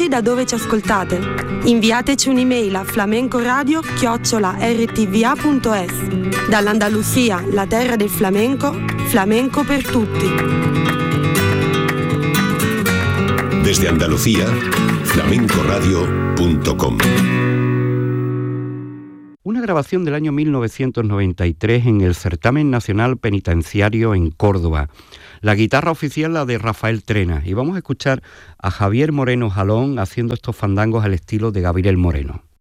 diteci da dove ci ascoltate. Inviateci un'email a flamencoradio@rtva.es. Dall'Andalusia, la terra del flamenco, flamenco per tutti. Desde Andalucía, flamencoradio.com. Una grabación del año 1993 en el Certamen Nacional Penitenciario en Córdoba. La guitarra oficial, la de Rafael Trena. Y vamos a escuchar a Javier Moreno Jalón haciendo estos fandangos al estilo de Gabriel Moreno.